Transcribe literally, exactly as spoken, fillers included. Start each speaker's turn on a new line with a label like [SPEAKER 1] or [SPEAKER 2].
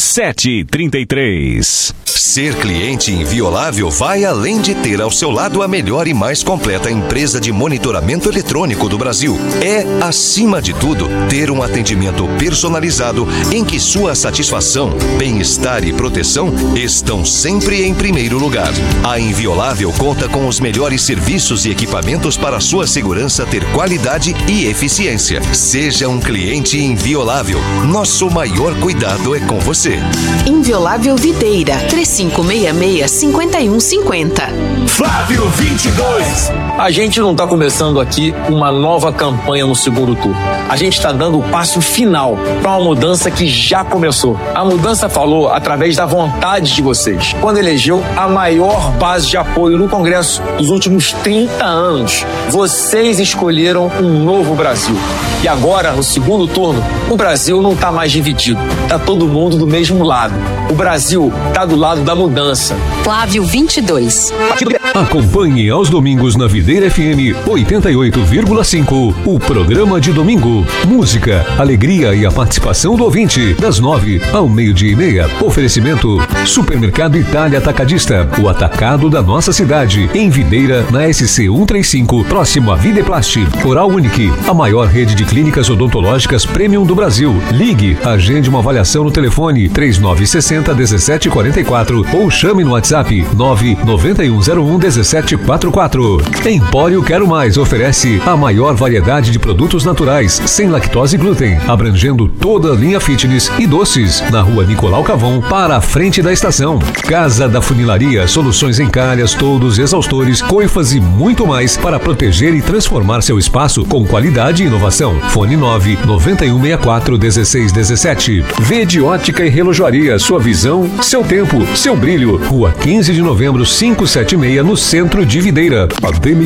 [SPEAKER 1] sete e trinta e três.
[SPEAKER 2] Ser cliente inviolável vai além de ter ao seu lado a melhor e mais completa empresa de monitoramento eletrônico do Brasil. É, acima de tudo, ter um atendimento personalizado em que sua satisfação, bem-estar e proteção estão sempre em primeiro lugar. A Inviolável conta com os melhores serviços e equipamentos para sua segurança ter qualidade e eficiência. Seja um cliente inviolável. Nosso maior cuidado é com você.
[SPEAKER 3] Inviolável Videira, três cinco seis seis, cinco um cinco zero.
[SPEAKER 4] Flávio vinte e dois.
[SPEAKER 5] A gente não está começando aqui uma nova campanha no segundo turno. A gente está dando o passo final para uma mudança que já começou. A mudança falou através da vontade de vocês, quando elegeu a maior base de apoio no Congresso dos últimos trinta anos. Vocês escolheram um novo Brasil. E agora, no segundo turno, o Brasil não está mais dividido. Está todo mundo do mesmo lado. O Brasil está do lado da mudança.
[SPEAKER 3] Flávio vinte e dois.
[SPEAKER 1] Acompanhe aos domingos na Videira F M oitenta e oito vírgula cinco o programa de domingo. Música, alegria e a participação do ouvinte. Das nove ao meio-dia e meia. Oferecimento Supermercado Itália Atacadista. O atacado da nossa cidade. Em Videira, na S C cento e trinta e cinco, próximo a Videplast. Oral Unique, a maior rede de clínicas odontológicas premium do Brasil. Ligue, agende uma avaliação no telefone três nove seis zero, um sete quatro quatro ou chame no WhatsApp nove nove um zero um um sete quatro quatro. Empório Quero Mais oferece a maior variedade de produtos naturais, sem lactose e glúten, abrangendo toda a linha fitness e doces, na rua Nicolau Cavon, para a frente da estação. Casa da Funilaria, soluções em calhas, toldos, exaustores, coifas e muito mais para proteger e transformar seu espaço com qualidade e inovação. Fone nove nove um seis quatro um seis um sete. V de Ótica e Relojoaria, sua visão, seu tempo, seu brilho. Rua quinze de novembro, quinhentos e setenta e seis, no centro de Videira. A D M